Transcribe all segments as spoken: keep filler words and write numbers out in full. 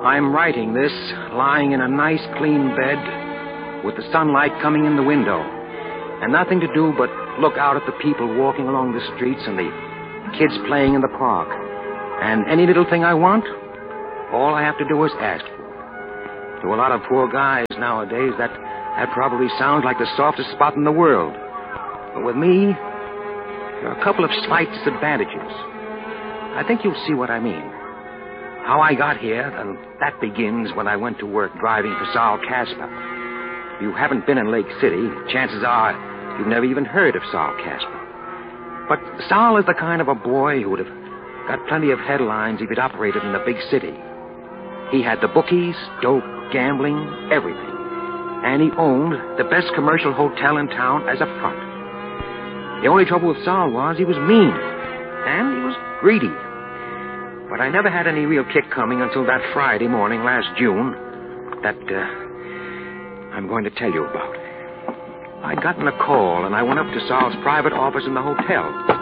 I'm writing this lying in a nice, clean bed with the sunlight coming in the window and nothing to do but look out at the people walking along the streets and the kids playing in the park. And any little thing I want, all I have to do is ask for it. To a lot of poor guys nowadays, that, that probably sounds like the softest spot in the world. But with me, there are a couple of slight disadvantages. I think you'll see what I mean. How I got here, and that begins when I went to work driving for Saul Casper. If you haven't been in Lake City, chances are you've never even heard of Saul Casper. But Saul is the kind of a boy who would have got plenty of headlines if he'd operated in a big city. He had the bookies, dope, gambling, everything. And he owned the best commercial hotel in town as a front. The only trouble with Saul was he was mean. And he was greedy. But I never had any real kick coming until that Friday morning last June that uh, I'm going to tell you about. I'd gotten a call, and I went up to Saul's private office in the hotel.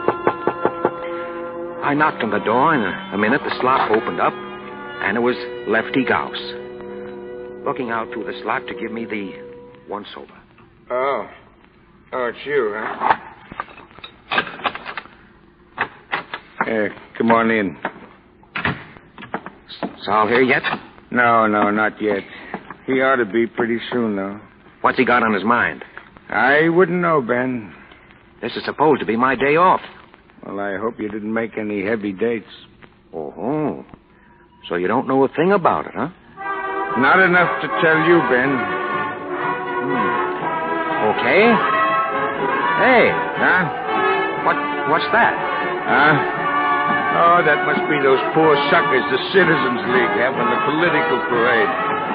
I knocked on the door, and in a minute the slot opened up, and it was Lefty Gauss, looking out through the slot to give me the once-over. Oh. Oh, it's you, huh? Uh, come on in. Saul here yet? No, no, not yet. He ought to be pretty soon, though. What's he got on his mind? I wouldn't know, Ben. This is supposed to be my day off. Well, I hope you didn't make any heavy dates. Oh, so you don't know a thing about it, huh? Not enough to tell you, Ben. Hmm. Okay. Hey. Huh? What? What's that? Huh? Oh, that must be those poor suckers the Citizens League have on the political parade.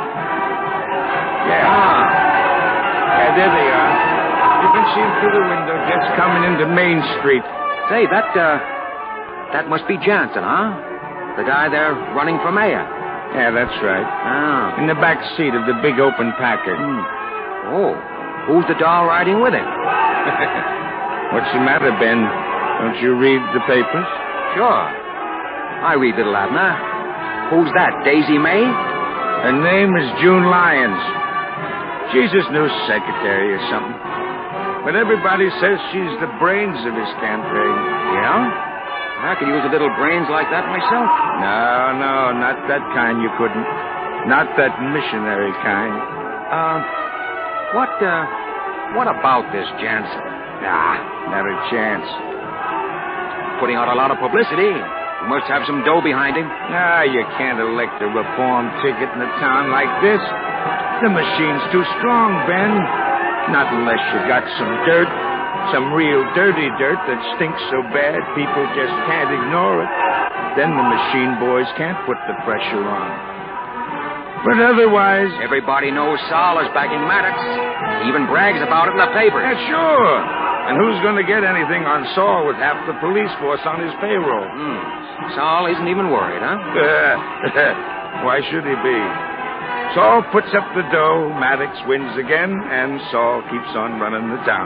Yeah. Ah. Yeah, there they are. You can see them through the window just coming into Main Street. Say, that, uh, that must be Jansen, huh? The guy there running for mayor. Yeah, that's right. Ah. In the back seat of the big open Packard. Hmm. Oh, who's the doll riding with him? What's the matter, Ben? Don't you read the papers? Sure. I read Little Abner. Who's that, Daisy May? Her name is June Lyons. She's his new secretary or something. But everybody says she's the brains of his campaign. Yeah? I could use a little brains like that myself. No, no, not that kind you couldn't. Not that missionary kind. Uh, what, uh, what about this Jansen? Nah, not a chance. Putting out a lot of publicity. He must have some dough behind him. Ah, you can't elect a reform ticket in a town like this. The machine's too strong, Ben. Not unless you got some dirt, some real dirty dirt that stinks so bad people just can't ignore it. Then the machine boys can't put the pressure on. But otherwise... Everybody knows Saul is backing Maddox. He even brags about it in the paper. Yeah, sure. And who's going to get anything on Saul with half the police force on his payroll? Hmm. Saul isn't even worried, huh? Why should he be? Saul puts up the dough, Maddox wins again, and Saul keeps on running the town.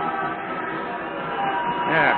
Yeah.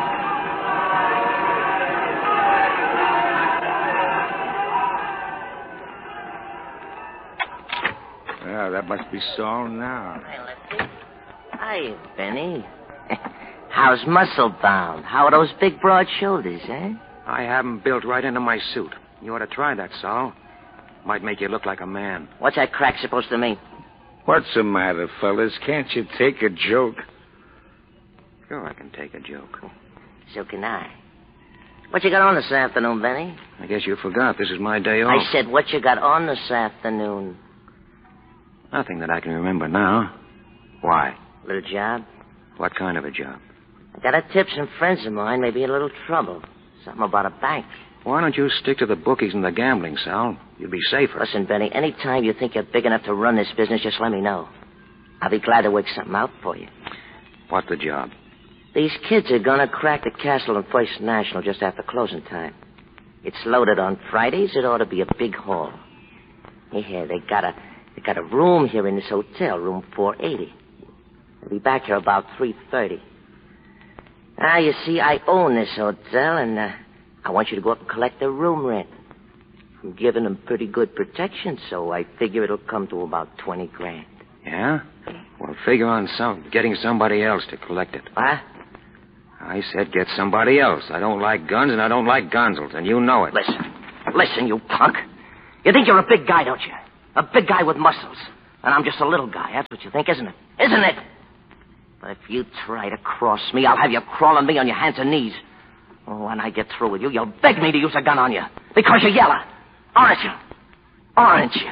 Well, that must be Saul now. Hi, Lefty. Hi, Benny. How's muscle bound? How are those big, broad shoulders, eh? I have 'em built right into my suit. You ought to try that, Saul. Might make you look like a man. What's that crack supposed to mean? What's the matter, fellas? Can't you take a joke? Sure, I can take a joke. So can I. What you got on this afternoon, Benny? I guess you forgot this is my day off. I said, what you got on this afternoon? Nothing that I can remember now. Why? Little job? What kind of a job? I got a tip some friends of mine may be in a little trouble. Something about a bank. Why don't you stick to the bookies and the gambling, Sal? You'd be safer. Listen, Benny, any time you think you're big enough to run this business, just let me know. I'll be glad to work something out for you. What's the job? These kids are going to crack the castle in First National just after closing time. It's loaded on Fridays. It ought to be a big haul. Here, they got a they got a room here in this hotel, room four eighty. They'll be back here about three thirty. Ah, you see, I own this hotel, and uh, I want you to go up and collect the room rent. I'm giving him pretty good protection, so I figure it'll come to about twenty grand. Yeah? Well, figure on some getting somebody else to collect it. What? I said get somebody else. I don't like guns, and I don't like gonzels, and you know it. Listen. Listen, you punk. You think you're a big guy, don't you? A big guy with muscles. And I'm just a little guy. That's what you think, isn't it? Isn't it? But if you try to cross me, I'll have you crawling me on your hands and knees. Oh, when I get through with you, you'll beg me to use a gun on you. Because you're yellow. Aren't you? Aren't you?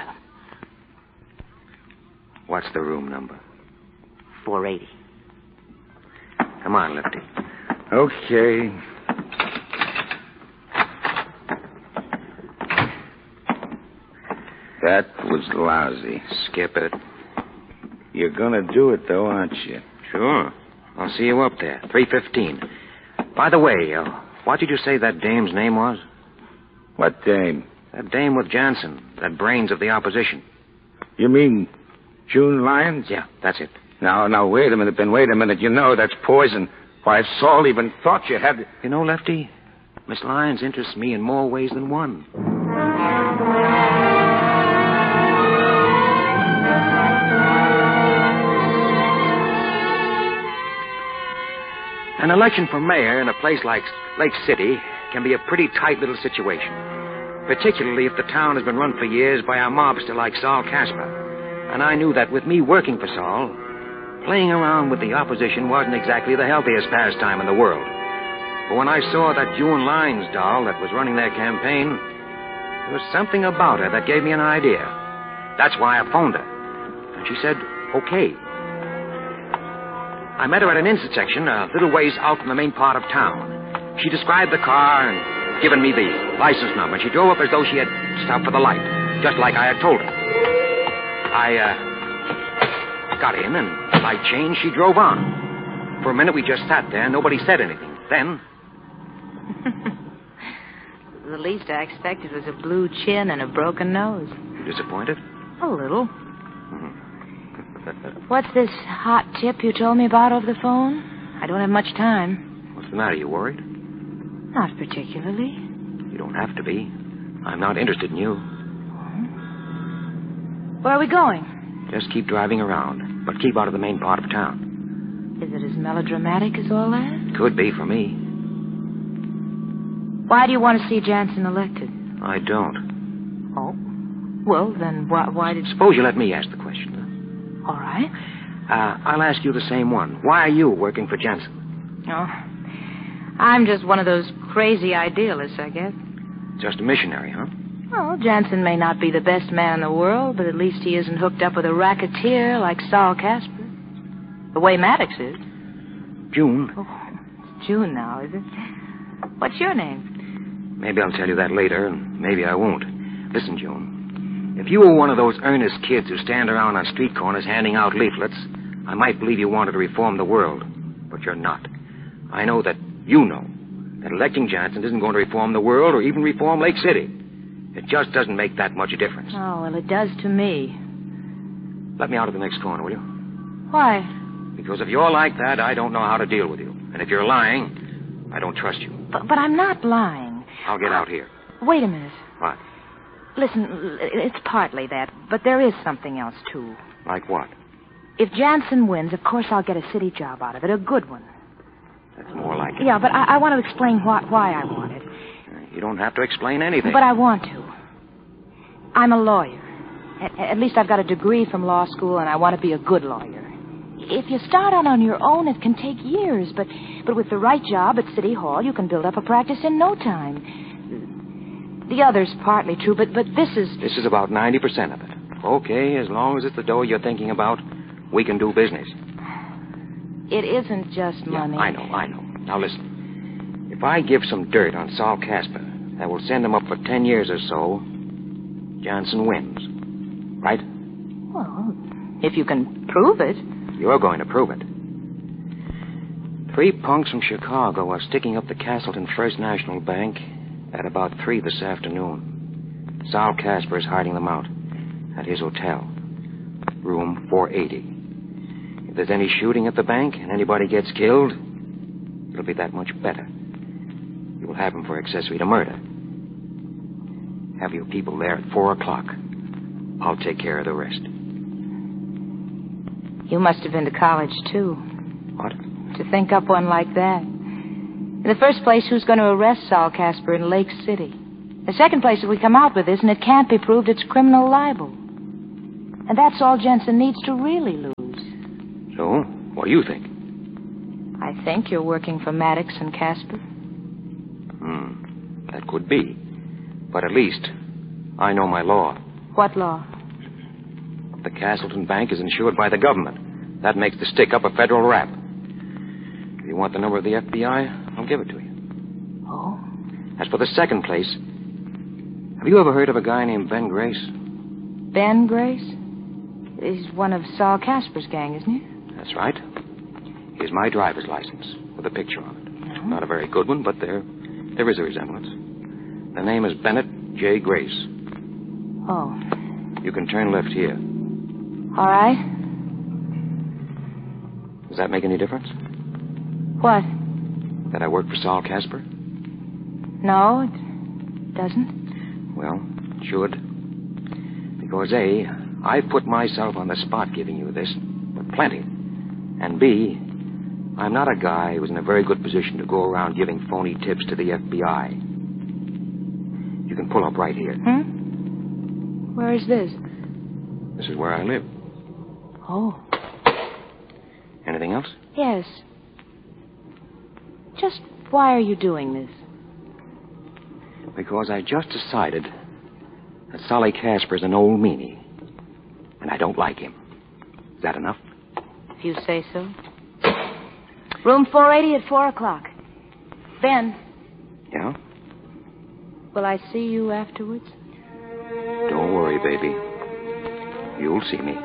What's the room number? four eighty. Come on, Lefty. Okay. That was lousy. Skip it. You're gonna do it, though, aren't you? Sure. I'll see you up there. three fifteen. By the way, uh, what did you say that dame's name was? What dame? That dame with Jansen. That brains of the opposition. You mean June Lyons? Yeah, that's it. Now, now, wait a minute, Ben. Wait a minute. You know that's poison. Why, if Saul even thought you had... You know, Lefty, Miss Lyons interests me in more ways than one. An election for mayor in a place like Lake City can be a pretty tight little situation, particularly if the town has been run for years by a mobster like Saul Casper. And I knew that with me working for Saul, playing around with the opposition wasn't exactly the healthiest pastime in the world. But when I saw that June Lyons doll that was running their campaign, there was something about her that gave me an idea. That's why I phoned her. And she said, okay. I met her at an intersection a little ways out from the main part of town. She described the car and given me the license number. She drove up as though she had stopped for the light, just like I had told her. I, uh, got in, and light changed. She drove on. For a minute, we just sat there, and nobody said anything. Then... The least I expected was a blue chin and a broken nose. You disappointed? A little. What's this hot tip you told me about over the phone? I don't have much time. What's the matter? You worried? Not particularly. You don't have to be. I'm not interested in you. Where are we going? Just keep driving around, but keep out of the main part of town. Is it as melodramatic as all that? Could be for me. Why do you want to see Jansen elected? I don't. Oh? Well, then why, why did... Suppose you let me ask the question. All right. Uh, I'll ask you the same one. Why are you working for Jansen? Oh, I'm just one of those crazy idealists, I guess. Just a missionary, huh? Well, Jansen may not be the best man in the world, but at least he isn't hooked up with a racketeer like Saul Casper. The way Maddox is. June. Oh, it's June now, is it? What's your name? Maybe I'll tell you that later, and maybe I won't. Listen, June. If you were one of those earnest kids who stand around on street corners handing out leaflets, I might believe you wanted to reform the world. But you're not. I know that you know that electing Jansen isn't going to reform the world or even reform Lake City. It just doesn't make that much a difference. Oh, well, it does to me. Let me out of the next corner, will you? Why? Because if you're like that, I don't know how to deal with you. And if you're lying, I don't trust you. But, but I'm not lying. I'll get out here. Wait a minute. What? Listen, it's partly that, but there is something else, too. Like what? If Jansen wins, of course I'll get a city job out of it, a good one. That's more like it. Yeah, but I, I want to explain why, why I want it. You don't have to explain anything. But I want to. I'm a lawyer. At, at least I've got a degree from law school, and I want to be a good lawyer. If you start out on your own, it can take years, but, but with the right job at City Hall, you can build up a practice in no time. The other's partly true, but, but this is... This is about ninety percent of it. Okay, as long as it's the dough you're thinking about, we can do business. It isn't just money. Yeah, I know, I know. Now listen. If I give some dirt on Saul Casper, that will send him up for ten years or so, Jansen wins. Right? Well, if you can prove it. You're going to prove it. Three punks from Chicago are sticking up the Castleton First National Bank at about three this afternoon. Saul Casper is hiding them out at his hotel, room four eighty. If there's any shooting at the bank and anybody gets killed, it'll be that much better. You will have him for accessory to murder. Have your people there at four o'clock. I'll take care of the rest. You must have been to college, too. What? To think up one like that. In the first place, who's going to arrest Saul Casper in Lake City? The second place, if we come out with this and it can't be proved, it's criminal libel. And that's all Jensen needs to really lose. So, what do you think? I think you're working for Maddox and Casper. Hmm, that could be. But at least I know my law. What law? The Castleton Bank is insured by the government. That makes the stick-up a federal rap. If you want the number of the F B I, I'll give it to you. Oh? As for the second place, have you ever heard of a guy named Ben Grace? Ben Grace? He's one of Saul Casper's gang, isn't he? That's right. Here's my driver's license with a picture on it. Mm-hmm. Not a very good one, but there, there is a resemblance. The name is Bennett J. Grace. Oh. You can turn left here. All right. Does that make any difference? What? That I work for Saul Casper? No, it doesn't. Well, it should. Because A, I've put myself on the spot giving you this, but plenty. And B, I'm not a guy who's in a very good position to go around giving phony tips to the F B I. You can pull up right here. Hmm? Where is this? This is where I live. Oh. Anything else? Yes. Just why are you doing this? Because I just decided that Solly Casper's an old meanie. And I don't like him. Is that enough? If you say so. Room four eighty at four o'clock. Ben. Yeah? Will I see you afterwards? Don't worry, baby. You'll see me.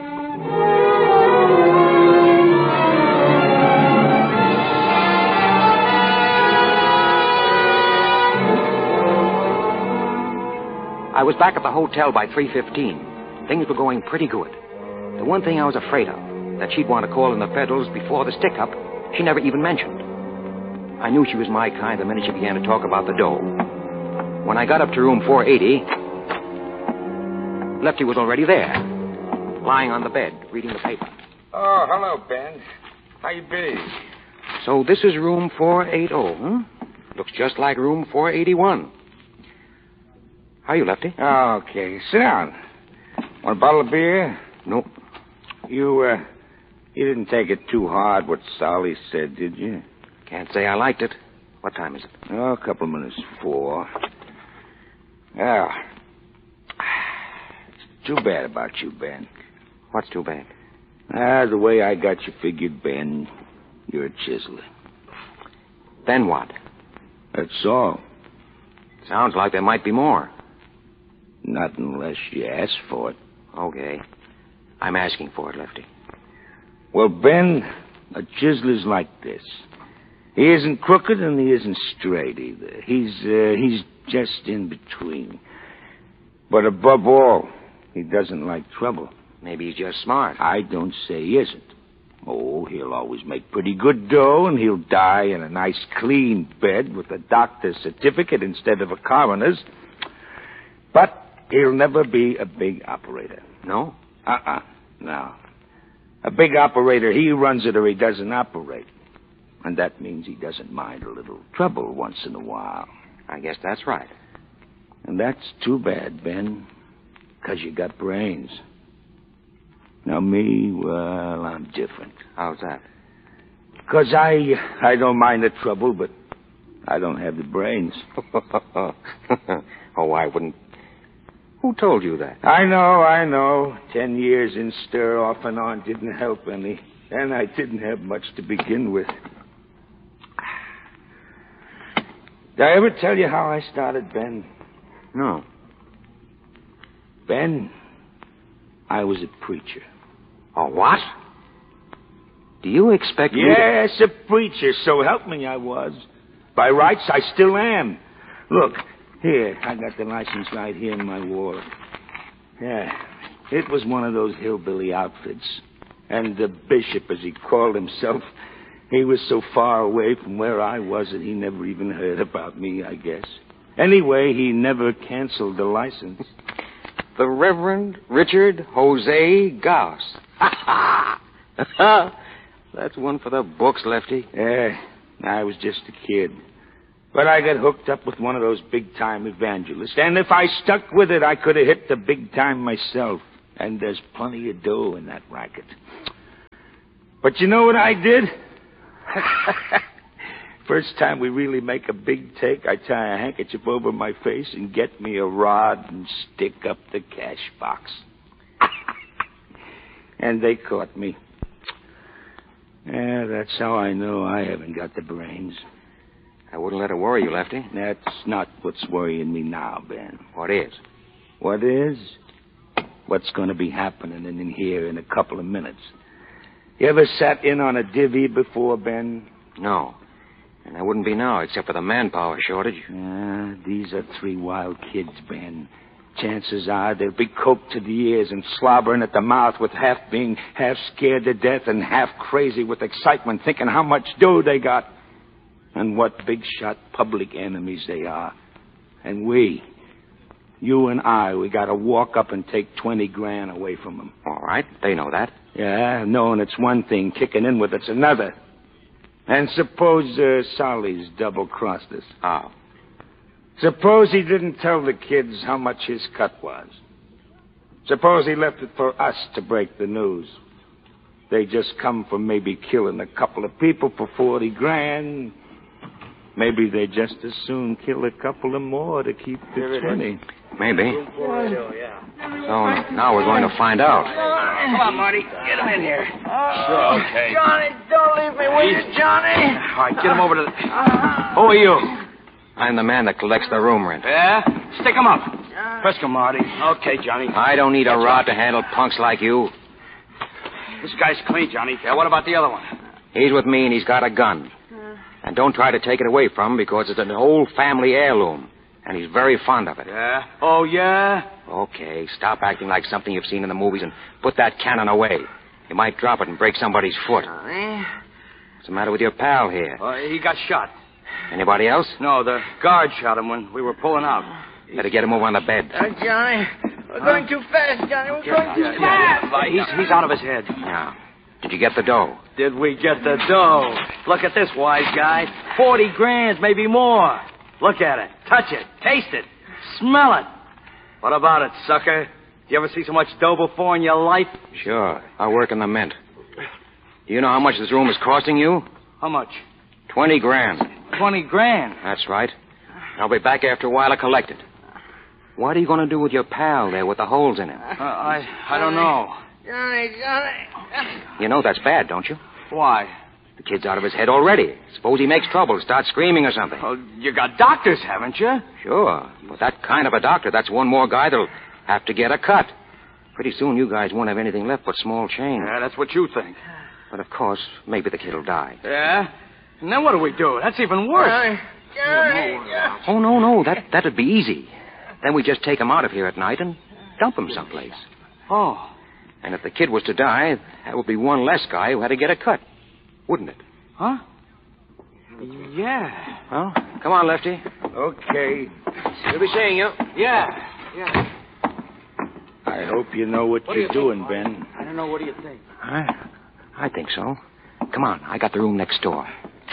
I was back at the hotel by three fifteen. Things were going pretty good. The one thing I was afraid of, that she'd want to call in the Federals before the stick-up, she never even mentioned. I knew she was my kind the minute she began to talk about the dough. When I got up to room four eighty, Lefty was already there, lying on the bed, reading the paper. Oh, hello, Ben. How you be? So this is room four eighty, huh? Looks just like room four eighty-one. How are you, Lefty? Okay, sit down. Want a bottle of beer? Nope. You, uh, you didn't take it too hard what Solly said, did you? Can't say I liked it. What time is it? Oh, a couple of minutes before. Well, it's too bad about you, Ben. What's too bad? Ah, the way I got you figured, Ben, you're a chiseler. Then what? That's all. Sounds like there might be more. Not unless you ask for it. Okay. I'm asking for it, Lefty. Well, Ben, a chiseler's like this. He isn't crooked and he isn't straight either. He's, uh, he's just in between. But above all, he doesn't like trouble. Maybe he's just smart. I don't say he isn't. Oh, he'll always make pretty good dough, and he'll die in a nice clean bed with a doctor's certificate instead of a coroner's. But he'll never be a big operator. No? Uh-uh. No. A big operator, he runs it or he doesn't operate. And that means he doesn't mind a little trouble once in a while. I guess that's right. And that's too bad, Ben, because you got brains. Now, me, well, I'm different. How's that? Because I, I don't mind the trouble, but I don't have the brains. Oh, I wouldn't. Who told you that? I know, I know. Ten years in stir off and on didn't help any. And I didn't have much to begin with. Did I ever tell you how I started, Ben? No. Ben, I was a preacher. A what? Do you expect me to... Yes, a preacher. So help me, I was. By rights, I still am. Look, here, I got the license right here in my wallet. Yeah, it was one of those hillbilly outfits. And the bishop, as he called himself, he was so far away from where I was that he never even heard about me, I guess. Anyway, he never canceled the license. The Reverend Richard Jose Gauss. That's one for the books, Lefty. Yeah, I was just a kid. But I got hooked up with one of those big-time evangelists. And if I stuck with it, I could have hit the big time myself. And there's plenty of dough in that racket. But you know what I did? First time we really make a big take, I tie a handkerchief over my face and get me a rod and stick up the cash box. And they caught me. Yeah, that's how I know I haven't got the brains. I wouldn't let it worry you, Lefty. That's not what's worrying me now, Ben. What is? What is? What's going to be happening in here in a couple of minutes. You ever sat in on a divvy before, Ben? No. And I wouldn't be now, except for the manpower shortage. Yeah, these are three wild kids, Ben. Chances are they'll be coked to the ears and slobbering at the mouth with half being half scared to death and half crazy with excitement, thinking how much dough they got and what big-shot public enemies they are. And we, you and I, we got to walk up and take twenty grand away from them. All right, they know that. Yeah, knowing it's one thing, kicking in with it's another. And suppose uh, Solly's double-crossed us. How? Suppose he didn't tell the kids how much his cut was. Suppose he left it for us to break the news. They just come from maybe killing a couple of people for forty grand. Maybe they just as soon kill a couple of more to keep the twenty. Maybe. So now we're going to find out. Come on, Marty. Get him in here. Sure, okay. Johnny, don't leave me, will you, Johnny? All right, get him over to the... Who are you? I'm the man that collects the room rent. Yeah? Stick him up. Frisk him, Marty. Okay, Johnny. I don't need a rod to handle punks like you. This guy's clean, Johnny. Yeah, what about the other one? He's with me and he's got a gun. And don't try to take it away from him because it's an old family heirloom. And he's very fond of it. Yeah? Oh, yeah? Okay, stop acting like something you've seen in the movies and put that cannon away. You might drop it and break somebody's foot. What's the matter with your pal here? Uh, he got shot. Anybody else? No, the guard shot him when we were pulling out. Better get him over on the bed. Uh, Johnny, we're going too fast, Johnny. We're going too fast. Uh, he's, he's out of his head. Yeah. Did you get the dough? Did we get the dough? Look at this, wise guy. Forty grand, maybe more. Look at it. Touch it. Taste it. Smell it. What about it, sucker? You ever see so much dough before in your life? Sure. I work in the mint. Do you know how much this room is costing you? How much? Twenty grand. Twenty grand. That's right. I'll be back after a while to collect it. What are you going to do with your pal there with the holes in him? Uh, I I don't know. Johnny, Johnny. You know that's bad, don't you? Why? The kid's out of his head already. Suppose he makes trouble, starts screaming or something. Well, you got doctors, haven't you? Sure. With that kind of a doctor, that's one more guy that'll have to get a cut. Pretty soon you guys won't have anything left but small change. Yeah, that's what you think. But, of course, maybe the kid'll die. Yeah? And then what do we do? That's even worse. Johnny, Johnny. Oh, no, no. That, that'd be easy. Then we just take him out of here at night and dump him someplace. Oh. And if the kid was to die, that would be one less guy who had to get a cut. Wouldn't it? Huh? Yeah. Well, come on, Lefty. Okay. We'll be seeing you. Yeah. Yeah. I hope you know what, What you're do you doing, think, Ben. I don't know. What do you think? I, I think so. Come on, I got the room next door.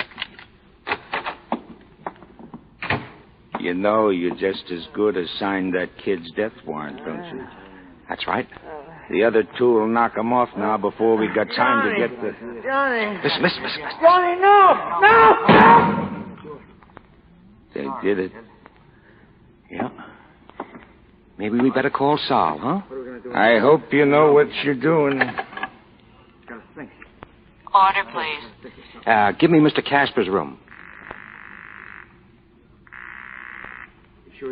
You know you're just as good as sign that kid's death warrant, don't you? That's right. The other two will knock him off now before we got time to get the... Johnny. Listen, listen, listen, listen. Johnny, no! No! They did it. Yeah. Maybe we better call Sal, huh? I hope you know what you're doing. Order, please. Uh, give me Mister Casper's room. Yeah?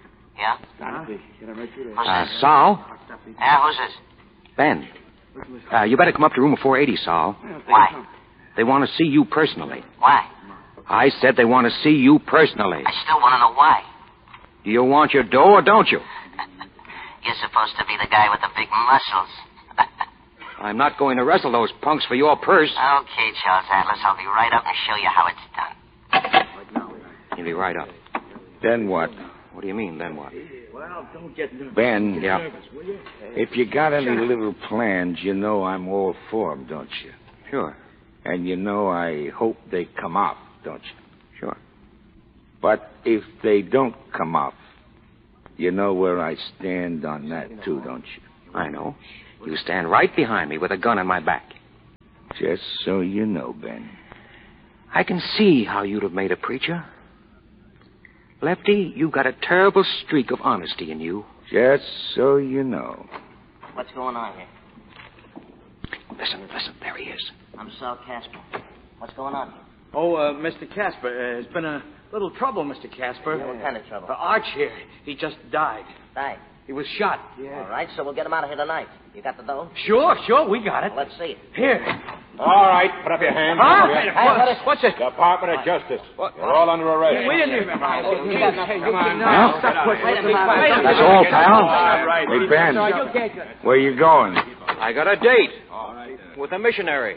Uh, Sal? Yeah, who's this? Ben. Uh, you better come up to room four eighty, Sal. Why? They want to see you personally. Why? I said they want to see you personally. I still want to know why. Do you want your dough or don't you? You're supposed to be the guy with the big muscles. I'm not going to wrestle those punks for your purse. Okay, Charles Atlas, I'll be right up and show you how it's done. You'll be right up. Then what? What do you mean, then what? Well, don't get nervous. Ben, Yeah. Nervous, will you? if you got any little plans, you know I'm all for 'em, don't you? Sure, And you know I hope they come off, don't you? sure. But if they don't come off, you know where I stand on that, too, don't you? I know. You stand right behind me with a gun on my back. Just so you know, Ben. I can see how you'd have made a preacher. Lefty, you've got a terrible streak of honesty in you. Just so you know. What's going on here? Listen, listen, there he is. I'm Sal Casper. What's going on here? Oh, uh, Mister Casper, uh, there's been a little trouble, Mister Casper. Yeah, what kind of trouble? Uh, Arch here, he just died. Died. He was shot. All right, so we'll get him out of here tonight. You got the dough? Sure, sure, we got it. Let's see it. Here. All right, put up your hands. Huh? Yeah. What's, what's it? Department of Justice. You're all under arrest. We didn't even... Oh, you got nothing. Come on, now. Stop pushing. Wait a minute. Wait a minute. That's all, pal. All right. Hey, Ben, You can't go. where you going? I got a date with a missionary.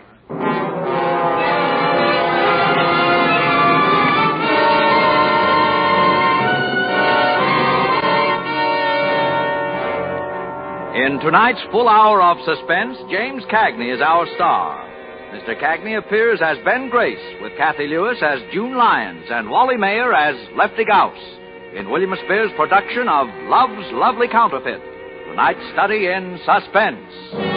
In tonight's full hour of suspense, James Cagney is our star. Mister Cagney appears as Ben Grace, with Kathy Lewis as June Lyons and Wally Mayer as Lefty Gauss, in William Spears' production of Love's Lovely Counterfeit, tonight's study in suspense.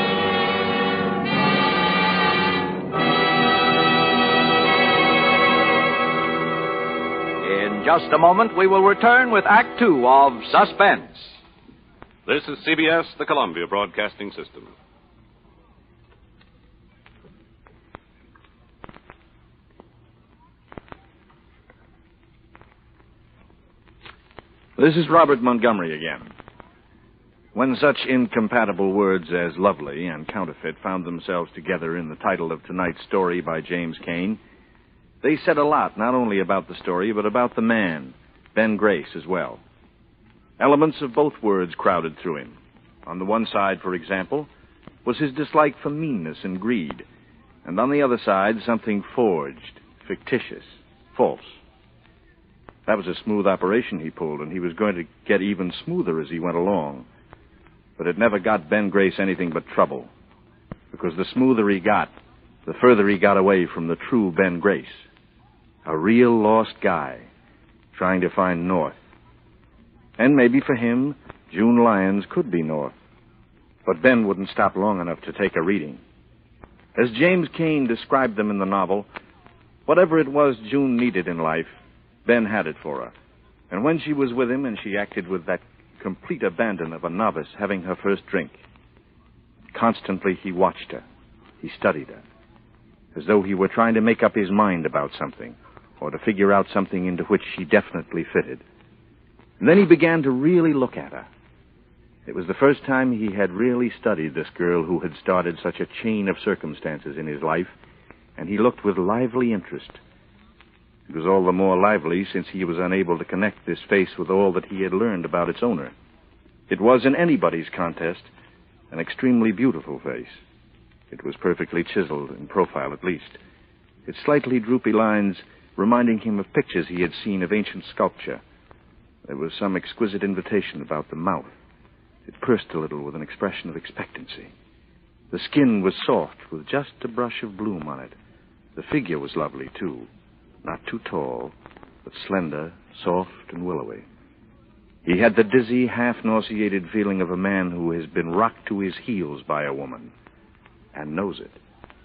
In just a moment, we will return with Act Two of Suspense. This is C B S, the Columbia Broadcasting System. This is Robert Montgomery again. When such incompatible words as lovely and counterfeit found themselves together in the title of tonight's story by James Cain, they said a lot not only about the story, but about the man, Ben Grace, as well. Elements of both words crowded through him. On the one side, for example, was his dislike for meanness and greed, and on the other side, something forged, fictitious, false. That was a smooth operation he pulled, and he was going to get even smoother as he went along. But it never got Ben Grace anything but trouble, because the smoother he got, the further he got away from the true Ben Grace. A real lost guy, trying to find North. And maybe for him, June Lyons could be North. But Ben wouldn't stop long enough to take a reading. As James Cain described them in the novel, whatever it was June needed in life, Ben had it for her. And when she was with him and she acted with that complete abandon of a novice having her first drink, constantly he watched her. He studied her, as though he were trying to make up his mind about something, or to figure out something into which she definitely fitted. And then he began to really look at her. It was the first time he had really studied this girl who had started such a chain of circumstances in his life, and he looked with lively interest. It was all the more lively since he was unable to connect this face with all that he had learned about its owner. It was, in anybody's contest, an extremely beautiful face. It was perfectly chiseled, in profile at least, its slightly droopy lines reminding him of pictures he had seen of ancient sculpture. There was some exquisite invitation about the mouth. It pursed a little with an expression of expectancy. The skin was soft, with just a brush of bloom on it. The figure was lovely, too. Not too tall, but slender, soft, and willowy. He had the dizzy, half-nauseated feeling of a man who has been rocked to his heels by a woman, and knows it.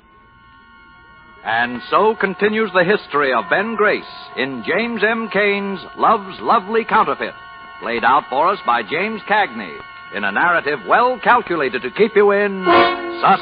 And so continues the history of Ben Grace in James M. Cain's Love's Lovely Counterfeit, played out for us by James Cagney in a narrative well calculated to keep you in